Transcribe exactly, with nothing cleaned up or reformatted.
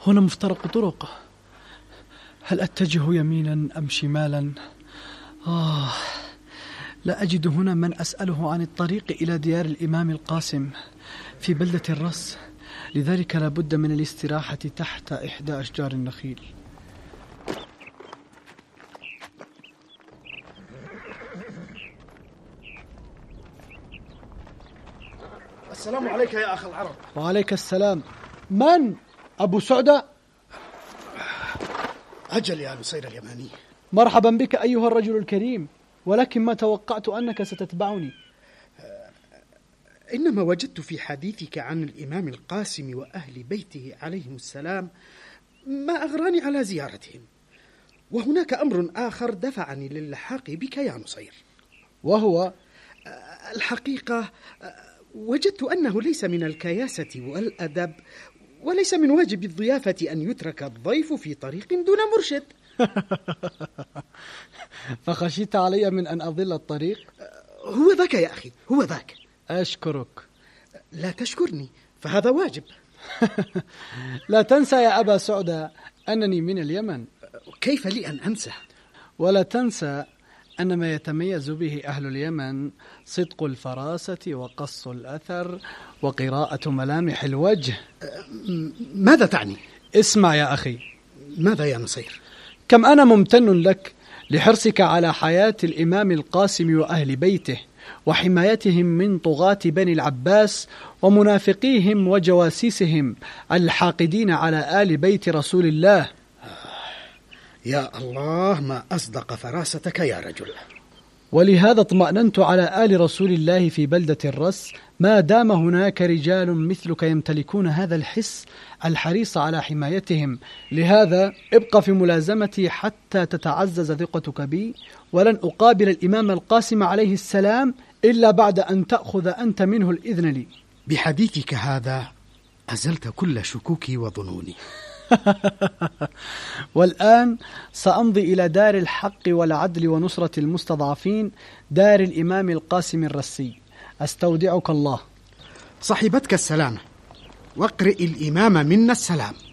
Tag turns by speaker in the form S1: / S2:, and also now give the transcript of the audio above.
S1: هنا مفترق طرق، هل أتجه يمينا أم شمالا؟ آه لا أجد هنا من أسأله عن الطريق إلى ديار الإمام القاسم في بلدة الرس، لذلك لا بد من الاستراحة تحت إحدى أشجار النخيل.
S2: السلام عليك يا أخ العرب.
S1: وعليك السلام. من؟ أبو سعدة؟
S2: أجل يا نصير اليماني.
S1: مرحبا بك أيها الرجل الكريم، ولكن ما توقعت أنك ستتبعني.
S2: إنما وجدت في حديثك عن الإمام القاسم وأهل بيته عليهم السلام ما أغراني على زيارتهم، وهناك أمر آخر دفعني للحاق بك يا نصير،
S1: وهو
S2: الحقيقة وجدت أنه ليس من الكياسة والأدب وليس من واجب الضيافة أن يترك الضيف في طريق دون مرشد.
S1: فخشيت علي من أن أضل الطريق؟
S2: هو ذاك يا أخي، هو ذاك.
S1: أشكرك.
S2: لا تشكرني، فهذا واجب.
S1: لا تنسى يا أبا سعدة أنني من اليمن.
S2: كيف لي أن أنسى؟
S1: ولا تنسى أن ما يتميز به أهل اليمن صدق الفراسة وقص الأثر وقراءة ملامح الوجه.
S2: ماذا تعني؟
S1: اسمع يا أخي.
S2: ماذا يا نصير؟
S1: كم أنا ممتن لك لحرصك على حياة الإمام القاسم وأهل بيته وحمايتهم من طغاة بني العباس ومنافقيهم وجواسيسهم الحاقدين على آل بيت رسول الله.
S2: يا الله، ما أصدق فراستك يا رجل.
S1: ولهذا اطمأننت على آل رسول الله في بلدة الرس ما دام هناك رجال مثلك يمتلكون هذا الحس الحريص على حمايتهم. لهذا ابقى في ملازمتي حتى تتعزز ثقتك بي، ولن أقابل الإمام القاسم عليه السلام إلا بعد أن تأخذ أنت منه الإذن لي.
S2: بحديثك هذا أزلت كل شكوكي وظنوني.
S1: والآن سأمضي إلى دار الحق والعدل ونصرة المستضعفين، دار الإمام القاسم الرسي. أستودعك الله.
S2: صحبتك السلامة، واقرئ الإمام منا السلام.